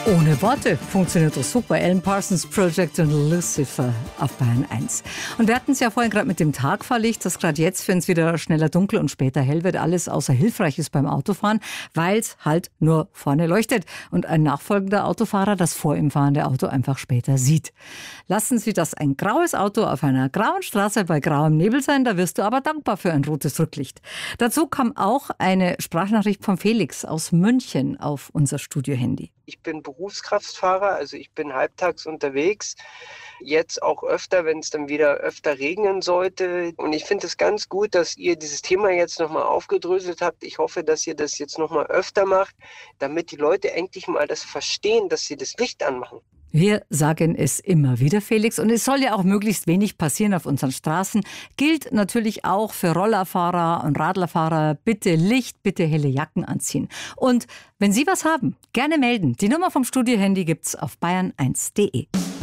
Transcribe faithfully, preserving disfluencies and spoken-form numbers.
Ohne Worte funktioniert das super. Alan Parsons Project und Lucifer auf Bayern eins. Und wir hatten es ja vorhin gerade mit dem Tagfahrlicht, das gerade jetzt, wenn es wieder schneller dunkel und später hell wird, alles außer hilfreich ist beim Autofahren, weil es halt nur vorne leuchtet und ein nachfolgender Autofahrer das vor ihm fahrende Auto einfach später sieht. Lassen Sie das ein graues Auto auf einer grauen Straße bei grauem Nebel sein, da wirst du aber dankbar für ein rotes Rücklicht. Dazu kam auch eine Sprachnachricht von Felix aus München auf unser Studiohandy. Ich bin Berufskraftfahrer, also ich bin halbtags unterwegs. Jetzt auch öfter, wenn es dann wieder öfter regnen sollte. Und ich finde es ganz gut, dass ihr dieses Thema jetzt nochmal aufgedröselt habt. Ich hoffe, dass ihr das jetzt nochmal öfter macht, damit die Leute endlich mal das verstehen, dass sie das Licht anmachen. Wir sagen es immer wieder, Felix. Und es soll ja auch möglichst wenig passieren auf unseren Straßen. Gilt natürlich auch für Rollerfahrer und Radlerfahrer. Bitte Licht, bitte helle Jacken anziehen. Und wenn Sie was haben, gerne melden. Die Nummer vom Studiohandy gibt's auf bayern eins punkt de.